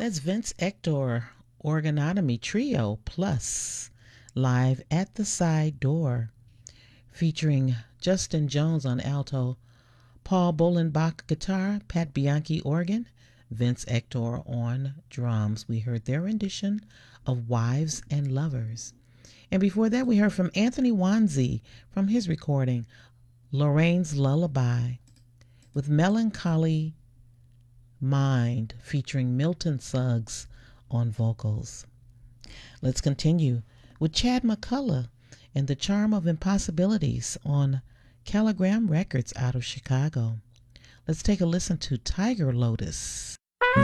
besides Vince Ector, Organotomy Trio Plus, live at the side door, featuring Justin Jones on alto, Paul Bolenbach guitar, Pat Bianchi organ, Vince Ector on drums. We heard their rendition of Wives and Lovers. And before that, we heard from Anthony Wanzi from his recording, Lorraine's Lullaby, with Melancholy Mind, featuring Milton Suggs on vocals. Let's continue with Chad McCullough and The Charm of Impossibilities on Caligram Records out of Chicago. Let's take a listen to Tiger Lotus.